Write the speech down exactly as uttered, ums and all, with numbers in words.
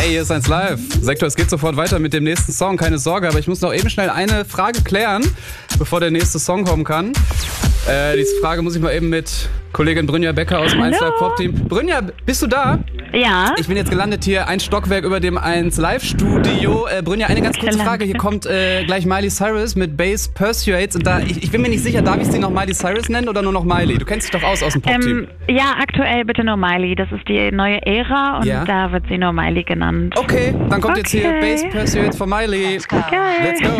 Hey, hier ist eins live. Sektor, es geht sofort weiter mit dem nächsten Song, keine Sorge, aber ich muss noch eben schnell eine Frage klären, bevor der nächste Song kommen kann. Äh, diese Frage muss ich mal eben mit Kollegin Brynja Becker aus dem eins live Pop-Team. Brynja, bist du da? Ja. Ich bin jetzt gelandet hier ein Stockwerk über dem eins live Studio. Äh, Brynja, eine ganz kurze Frage. Hier kommt äh, gleich Miley Cyrus mit Bass Persuades. Und da, ich, ich bin mir nicht sicher, darf ich sie noch Miley Cyrus nennen oder nur noch Miley? Du kennst dich doch aus aus dem Pop-Team. Ähm, ja, aktuell bitte nur Miley. Das ist die neue Ära und ja. da wird sie nur Miley genannt. Okay, dann kommt okay. jetzt hier Bass Persuades von Miley. Geil. Let's go.